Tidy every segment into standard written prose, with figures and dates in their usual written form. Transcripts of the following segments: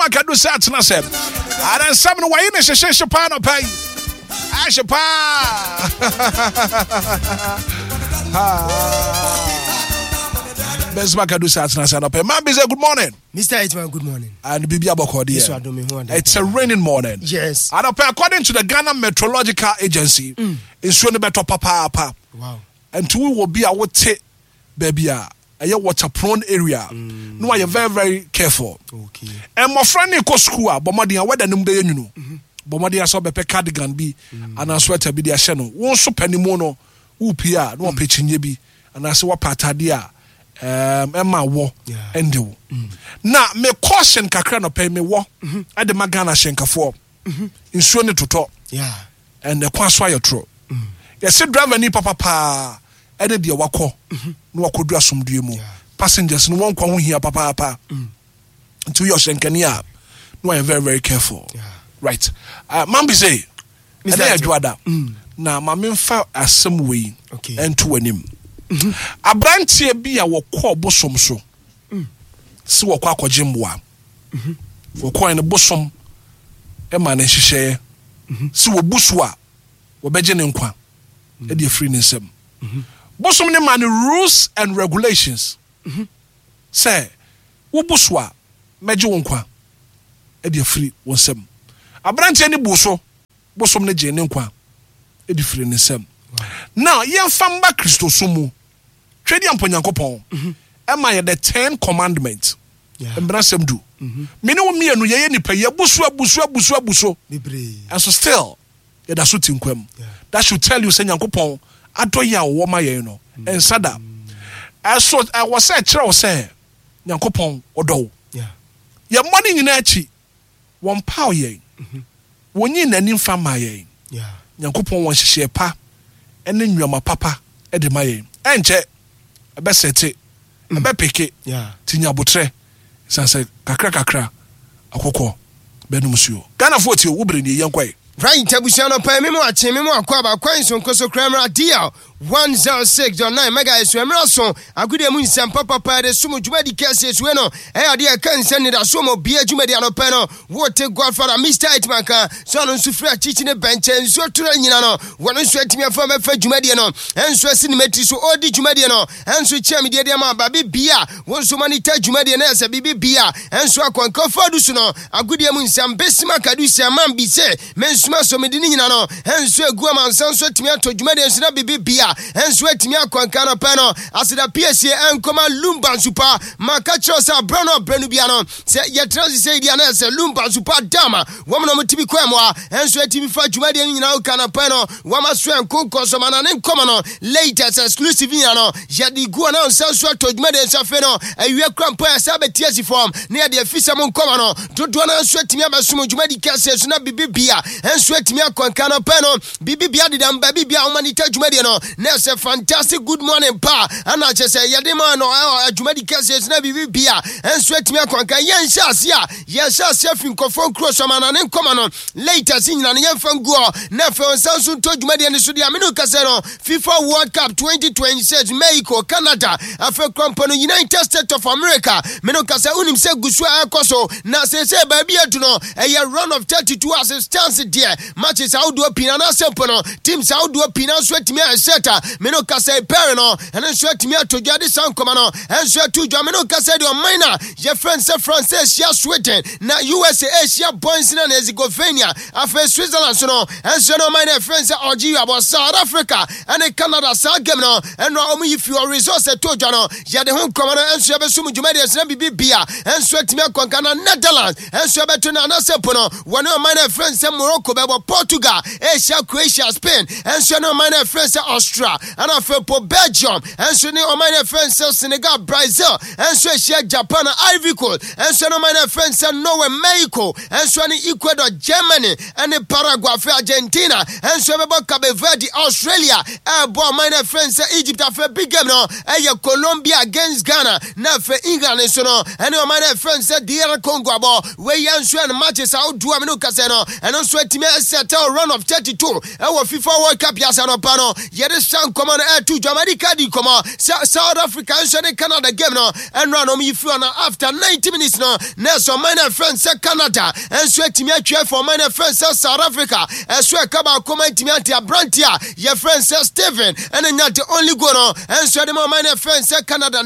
Makadu Satsna said. I don't summon away in a Shapano pay. Ashapa. Best Makadu Satsna said, Mambi said, good morning. Mr. Hitman, good morning. And Bibi Abokodi. It's a raining morning. Yes. And according to the Ghana Meteorological Agency, it's really better papa. Wow. And two will be our take, baby. A water prone area. No, you're very, very careful. Okay. And my friend in school, Bomadia, whether them day you know. Bomadia saw a cardigan be, and I sweater be the channel. One so penny mono, upia, no pitching ye be, and I saw what patadia. Emma war and do. Now, me caution Kakrano pay me war at the Magana Shenka for in Sweeney to talk. Yeah. And the Quaswire tro. Yes, said driver ni papa, added your wako, no could dress some dream. Passengers no one come here, papa. To your Shenkania. No, I'm very, very careful. Right. Mambi say, Mr. Edwada. Now, my men fell as some way and to an him. A branch here be a call bosom so. See what quack or Jimwa. For coin a bosom, a man and she share. See what buswa, or Bejan and Qua. A dear free in some. Bosom the man rules and regulations. Say, what buswa, Major Wonqua. A dear free was some. A branch any busso, bosom the Jane and Qua. A dear free in some. Now, ye famba Christo Sumu. Trade yam Ponyankopon. Am I the 10 commandments? And Brassem do. Mino me and ye any pay buso. And so still, it does suit in quem. That should tell you, Senyankopon, Atoya woma yeno. And Sada. As so I was said, Charles say, Yankopon or do. Your money in Achi. One power ye. One yin and infama ye. Yankopon wants share pa. And then you are my papa, Eddie Maye. And check. I bet set it. I bet pick it. Tinya Butre. Sansa Kakra. Akoko. Benumusu. Ghana 40 Ubrin, the young way. Right, Tabushano Pamimo, Chimimo, Quaba, Quainson, Coso Crammer, Dia, 106.9 Mega Swemrason, a good moon, Sam Papa, the Sumo Jumedi Cassis, Bueno, dear can send it a Sumo, Bia Jumediano Peno, water Godfather, Mr. Itmaka, Son Sufra teaching a bench, and so to Ranino, one sweat me from a Jumediano, and so Sinimetri, so all the Jumediano, and so Chamidiama, Baby Bia, one so many Jumedianas, a Bibi Bia, and so I can comfort Dusuno, a good moon, Sam Bessimaka, man be say, men. So medinino and so guaman san so timia to jumadi and sina bibi bia and so timia kwankano peno as the PSA and koma lumba super makacho sa brono brenubiano say ye transi say dia na say lumba super dama woman no tibi kwamwa and so timi fa jumadi nyina kana peno wama so en konko so mana ne komono latest exclusive nyano ye di guana san so to jumadi and safeno awie krampo ya sabetiasi form ne de fisa mon komono dodo na so timia basumo jumadi kase so na bibi bia sweat me akwankano peno bibi bia didam baby bia humanita jumadi no na say fantastic good morning pa ana che say yede man no jumadi kase na bibi bia sweat me akwanka yen shasia fin kofon cross mana ne nkoma no later sinyina ne yemfa nguo na fe onsanso to jumadi ne so dia me no kase no FIFA World Cup 2026 Mexico Canada afa company United States of America me no kase unim se gusu akoso na say baby etu no run of 32 as stance there matches how do opinion na sempono teams how do opinion sweat me seta me no kase pair no and sweat me to jadi sankoma no and sweat to jo me no kase do minor your friends France ya sweating na USA Asia boys na Herzegovina afa Switzerland so no and so no minor friends Algeria about South Africa and Canada sa game no and no omu if your resource to jo no ya de hon koma no and so be sumu jumadi na bibi bia and sweat me konkana Netherlands and so be to na sempono one of minor friends Morocco, Portugal, Asia, Croatia, Spain, and so no minor friends Austria, and I feel for Belgium, and so no minor friends Senegal, Brazil, and so Japan, Ivory Coast, and so no minor friends Norway, Mexico, and so Ecuador, Germany, and Paraguay, Argentina, and so Cape Verde, Australia, and minor friends Egypt, for big game, no, and Colombia against Ghana, not for England, and so no, and no minor friends DR Congo, where you answer matches out to Amino and also a team set run of 32 our FIFA World Cup yasano pano yet san common air to Jamaica di come South Africa and Canada game no and run on if you after 90 minutes no Nelson minor friends Canada and sweat me for minor friends South Africa and sweat kaba comment me anti Abrantia your friend Stephen and then not the only go no and sweat them minor friends Canada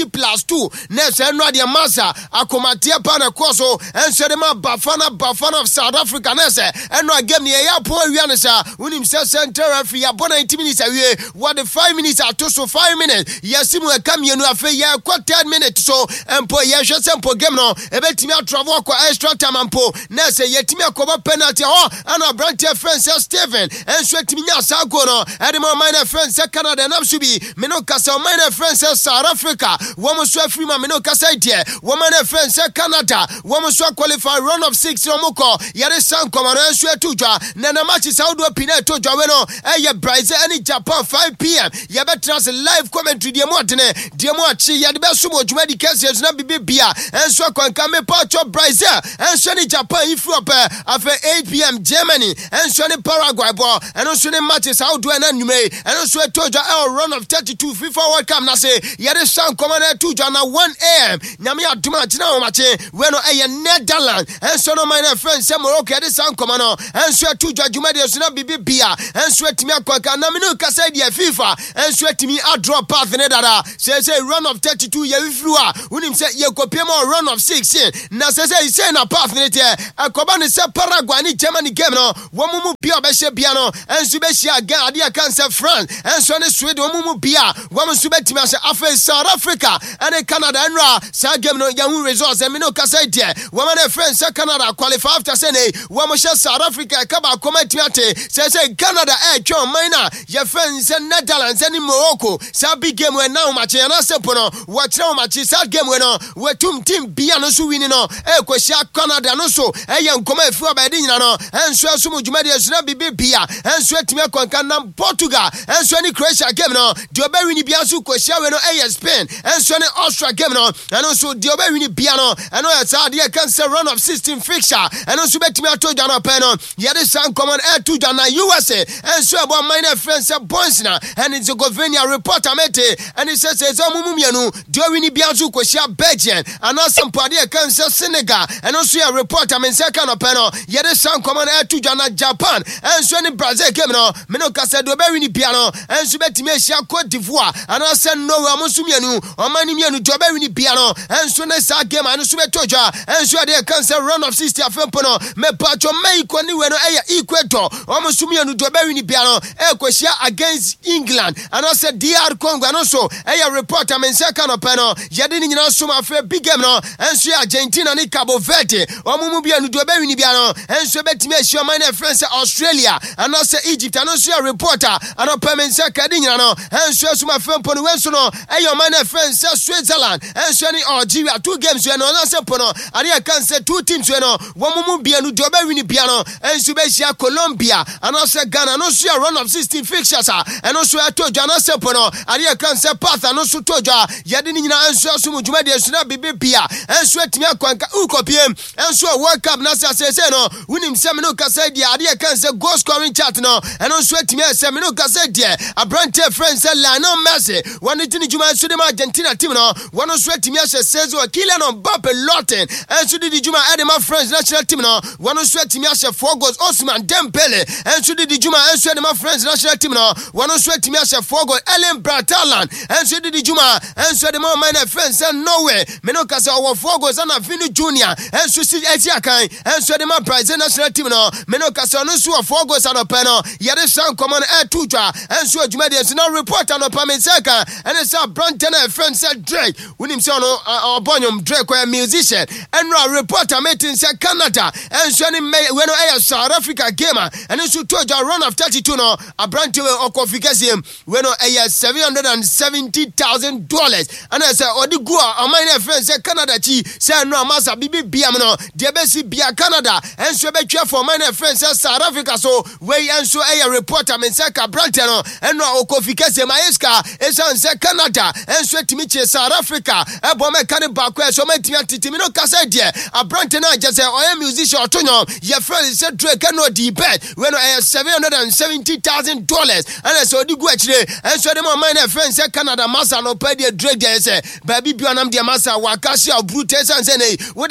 90+2 Nelson Radia Massa Akomatia Pana Koso and sweat them Bafana of South Africa Nessa and no game near Yapo Yanasa when himself center referee about 90 minutes away what the 5 minutes are to so 5 minutes yes him come you know after 10 minutes so and po yes simple game no ebetimi travel kwa extra time and po na say yetimi akoba penalty and Abrantia friends Stephen and sweatimi nya sago no and my minor friends Canada na subi me no kasa minor friends South Africa woman so free ma me no kasa tie woman friends Canada woman so qualify run of 6 no moko yare san komano so etudwa na na match Saudi Pina etudwa we no Brazil and Japan 5 p.m. You better live commentary the morning the morning you be so much the case na bibia and so can come part of Brazil and so in Japan if you after 8 p.m. Germany and so in Paraguay ball and also in matches how do and and also told you run of 32 FIFA World Cup na say you the sound commander to na 1 a.m. Nyame aduma tina o match when Netherlands and so no my friends say Morocco the sound commander and so to judgment so na bibia and so timi akwaka na me no kasa dia FIFA and so timi a draw path ne dada say run of 32 ye flew unim say ye kopie mo run of 16 na say na path ne tie akoba ne say Paraguay ni Germany game no wo mumu bia obehye bia no and so be hia ga ade aka say France and so ne Sweden wo mumu bia wo mo so betimi ase afa South Africa and Canada and say game no yahu results and me no kasa dia wo man friends say Canada qualify after say ne wo mo share South Africa ka ba comment ate say Canada John Minor your friends and Netherlands and Morocco sa big game we now match na simple no watch now match sa game we no we team bia no so win no kwehia Canada no so nkoma efu abadi nyina no enso so mujuma de esuna bibia enso atimi akwanka na Portugal enso ni Croatia game no de obawini bia so kwehia we no Spain enso ni Austria game no and so de obawini bia no and no sa de can say run of 16 fixture and so betimi atoja no pe no ye de san common air to na USA enso about minor friends points na and it's a Govenia reporter mete and he says mumumienu de obawini bia so kwehia Belgium and also pade can say Senegal and also a reporter men second openo yede san common air to na Japan and so ni Brazil game no me no kasa do be wini bia no and so betimi ahia Cote d'Ivoire and also no amusumienu omani mienu do be wini bia no and so na sa game and so betoja and so dey can say run of 60 afempo no me pacho Mexico ni we no Ecuador amusumienu do be wini bia no kwehia against England and also DR Congo and also reporter men second openo yede ni nyina so ma fe big game no and so Argentina ni Cabo Verde omumu bia no do be wini bia no and so betimi ahia my friends Australia and also Egypt and also a reporter and a permanent second no and so my friend pon we so no my friends Switzerland and so ni Algeria 2 games we no also pono and can say 2 teams we no omumu bia no do be wini bia no and so be ahia Colombia and also Ghana and also a run of 16 fixtures and also a toja no se pono and can say path and also toja yede ni nyina and so mujuma de so na bibia and so atimi akwanka ukopiem and so World Cup na say no winim se me no kasa dia ade kan say goal scoring chart no and so atimi se me no kasa dia Abrante friends Lionel Messi one tini juma so dem Argentina team no one so atimi ase says Kylian Mbappe Lorten and so di juma Edema friends national team no one so atimi ase 4 goals Ousmane Dembele and so di juma and so Edema friends national team no one so atimi ase 4 goals Erling Bratalan and so di juma and so Edema my friends Norway me no kasa 4 goals and Vini Junior and so si Etiakan and so Edema Brazil national team no me no kasa no so 4 goals and openo yede san common air tuja and so adwuma de so no report and opame seka and it's a Branton friend said Drake winim say no obonyom Drake a musician and no reporter meeting say Canada and so ni we no South Africa gamer and so toja run of 32 no Abrante okofikasiem we no $770,000 and I say odigu my friend say Canada chi say no amasa bibi biam no de besi bia Canada and so be twa for my friends say South Africa so we and so reporter men say Abrante no and no okofikasiem maeska esan say Canada and so timi che South Africa e bo me kan ba kwa so matimi atitimi no kasa de Abrante na just say oya musician otonyo your friend say Drake no di bet we no $770,000 ana so di gu akire enso dem man na friend say Canada massa no pay the drag there say baby bi anam the massa wakasia brute say nei with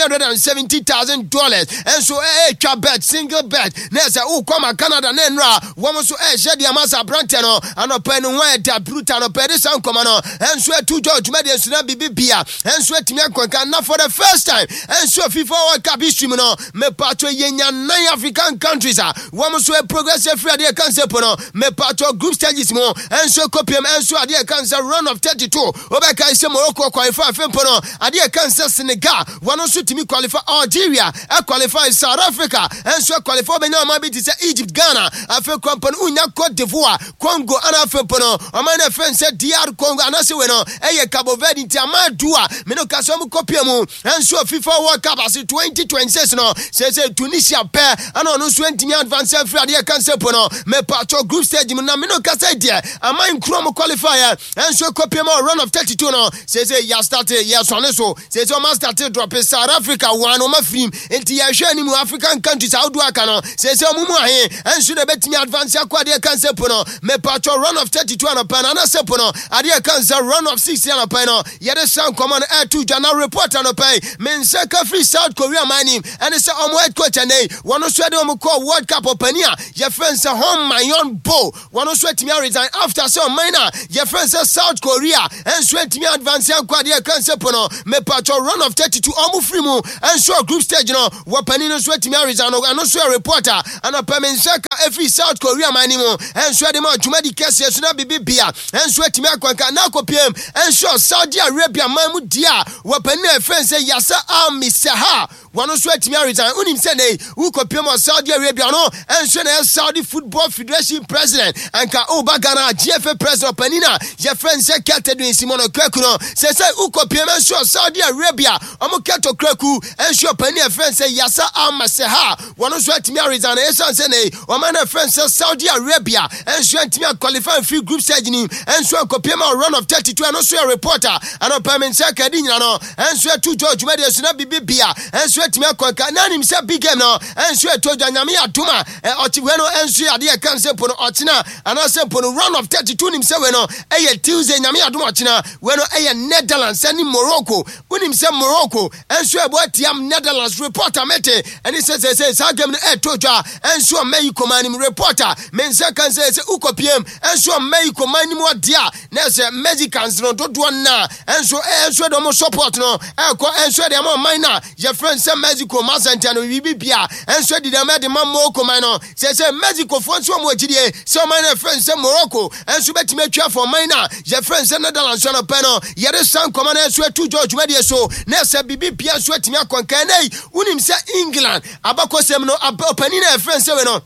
$770,000 enso twa bet single bet na say o come Canada na nra wo so share the massa brante no anopa no ho da brute no pay the san come no enso tu George me dey suna bibia enso atimi akonka na for the first time enso FIFA World Cup history no me patro yenya 9 African countries wo so progressive free ade kan se no me patro group stages mo enso kopiam enso ade kan se run of 32 obeka ise Morocco qualify fempo no ade kan se Senegal wono so timi qualify Algeria qualify South Africa enso qualify Benin ma bi ti se Egypt Ghana afa company unya Cote d'Ivoire Congo ana fempo no o ma na fen se DR Congo ana se we no Cabo Verde ti amadua me no kaso mu kopiam enso FIFA World Cup as 2026 no say Tunisia pair ana no so ntimi advance free ade kan se no me patro group stage mu na me no kasa dia amman krom qualifier enso kopiam run of 32 no say ya start ya so so say o ma start drop South Africa one o ma film enti ya hwe ni mu African countries how do aka no say mu ahe enso de betimi advance akwa ade kan se no me patro run of 32 na pan na se no ade kan se run of 60 na pan no yede san command air to journal report no pay men se ka free South Korea mining and say omo head coach and one so de omo call World Cup openia your friends home my own bow one so timi resign after so minor your friends South Korea and so timi advance akwa de kan se no me patro run of 32 omo free mu and so group stage no wapani no so timi resign no so reporter and a men se ka free South Korea mining mu and so de ma juma di kese so na bibia and so timi akwanka na kopiem and so Saudi Arabia mamu dia wapani e friend say Yasa al-Misaha one so atimi resign unim say nei who kopiem Saudi Arabia no and so na Saudi Football Federation president anka Obagana GFA president panina your friend say Keltedwin Simono Kwaku no say who kopiem so Saudi Arabia omo Keto Kwaku and so pani e friend say Yasa al-Misaha one so atimi resign e say nei o man e friend say Saudi Arabia and so atimi qualify free group stage ni and so kopiem run of 32 and so reporter and opament second nyina no enso to George Media so na bibia enso atimi akonka na nim se big game no enso to nyame adoma ochi we no enso ade e kan se pono ochina ana se pono run of 32 nim se we no Tuesday nyame adoma ochina we no Netherlands and Morocco unim se Morocco enso e boatiam Netherlands reporter mete and he says sa game no to dwa enso Mexico manim reporter men se kan se ukopiem enso Mexico manim odia na se Mexicans no do na enso do mo support no enso de mo minor your friend say Mexico Mazanta no bibia enso de dem de Morocco man no say Mexico for so mo gidie so minor friend say Morocco enso betime twa for minor your friend say Netherlands no pe no yere san command enso to George Media so na say bibia so atime akonkan nei unim say England abakosem no opani na friend say we no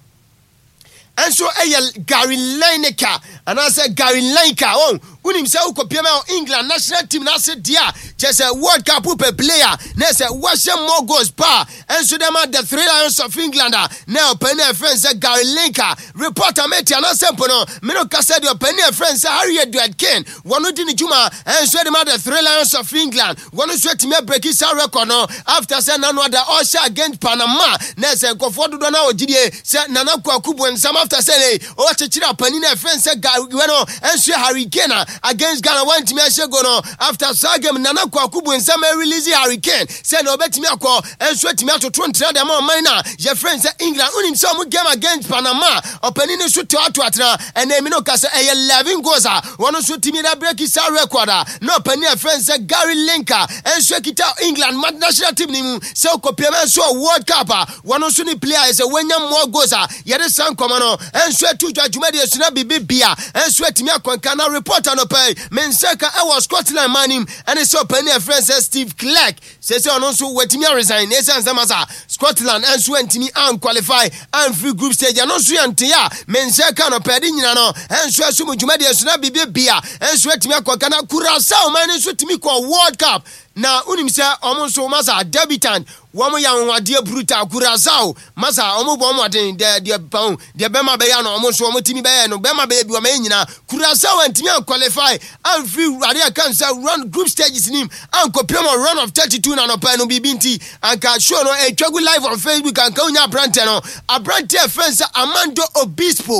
enso Gary Lineker and I said Gary Lineker unim say ukopiem England national team na say dia just a World Cup player na say wash more goals pa enso dem the three lions of England now penny friends say Gary Lineker reporter mate na sempo no me no kasa de penny friends say Harry Edward Kane one di ni juma enso dem the three lions of England one so team break his record no after say nano other Usher against Panama na say kofo do na ogidie say Nana Kwakubu and some after say o chechira penny friends say Gary enso Harry Kane against Ghana one team go no after Sagem Nana Kwakubu and some release Harry Kane say no betimi akọ enso timi atoto ntra dem on minor your friends say England unim some game against Panama openi no so to atena and emi no kasa 11 goals one so timi da break his record no openi friends say Gary Lineker enso kita England national team ni mu say kopiem enso World Cup one so ni player is wenya more goals yede san komo no enso tu dwuma de suna bibia enso timi akonka na reporter no pay menseka was Scotland manim and so penny friend says Steve Clark says on also wetimi resign esan samasa Scotland and so entimi an qualify and free group stage and also antia menseka no pedi nyina no and so sumu dwuma de suna bibia and so etimi akonka na Curaçao man so timi ko World Cup na unim say omo so masa debutant womo ya nwade brutal Curaçao masa omo bo mo den de pound de bema be ya no omo so omo timi be ya no bema be bi o me nyina Curaçao antimi an qualify and free area can say run group stages nim an kopiem run of 32 na no pa no bibinti an ka show no e twagu live on Facebook an ka unya brante no abrante friends Armando Obispo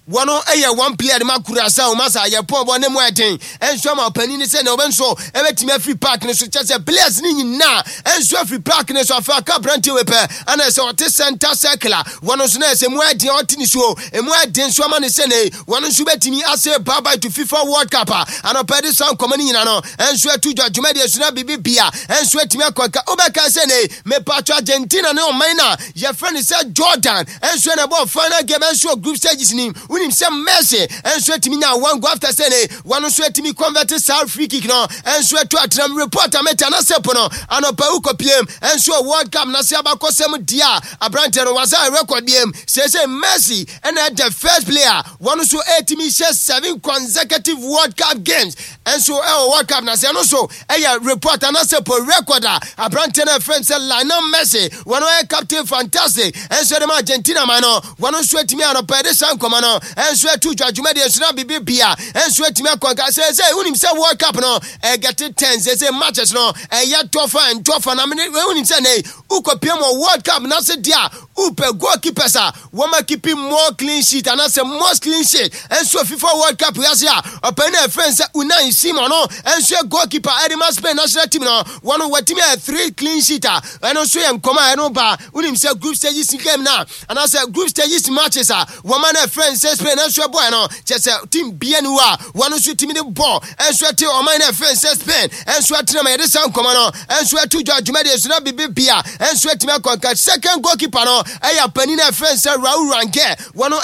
wɔno ɛyɛ one player de makurasa o masa yɛ pɔn bɔ ne mu ɛden ɛnso ma ɔpani ne sɛ ne ɔbɛnso ɛbɛtumi afiri park ne so kyɛ sɛ players ne nyinaa ɛnso afiri park ne so afa aka branti wepɛ ana sɛ ɔte center circle wɔno so na sɛ mu ɛden ɔte ne so emu ɛden so ama ne sɛ ne wɔno nso bɛtumi ase bye bye to FIFA World Cup ana pɛ de san kɔmɔ ne nyina no ɛnso atu dwuma de so na bibi bia ɛnso atumi akɔka obɛka sɛ ne me patro Argentina ne ɔman na yɛ friend sɛ Jordan ɛnso na bɔ final game ɛnso group stages ni unim sɛ Messi ɛnso atumi na one go after sɛ ne wɔno nso atumi convert sa free kick no ɛnso atu atram report ameta na sepo no anopa ukopiem ɛnso World Cup na se abakɔsɛm dia abrante no wasa record biem say Messi ɛna the first player wɔno nso atumi share 7 consecutive World Cup games ɛnso World Cup na se no so ɛyɛ report na sepo record abrante na friend sɛ Lionel Messi wɔno ɛyɛ captain fantastic ɛnso de Argentina man no wɔno nso atumi anopa de san kɔma no ɛnso atu dwuma de so na bibi bia ɛnso atumi akɔnka sɛ unim sɛ World Cup no get 10 say matches no ɛyɛ tougher and tougher na unim sɛ ne ukopiem World Cup na se dia upe goalkeepers wɔma keeping more clean sheet and as a most clean sheet ɛnso FIFA World Cup yase ɔpɛ na friend sɛ Unai Simon no ɛnso goalkeeper Edema Spain national team no wɔno watimi 3 clean sheet ɛno so yɛ nkɔma ɛno ba unim sɛ group stages game na and as a group stages matches wɔma na friend sɛ Spain ɛnso boy no kyɛ sɛ team bia ni wa wɔno so team de ball ɛnso te ɔman na friend sɛ Spain ɛnso atena ma yɛde san nkɔma no ɛnso atu dwuma de so na bibi bia ɛnso atimi akɔnka second goalkeeper no ɛyɛ pani na friend sɛ Raul Range wɔno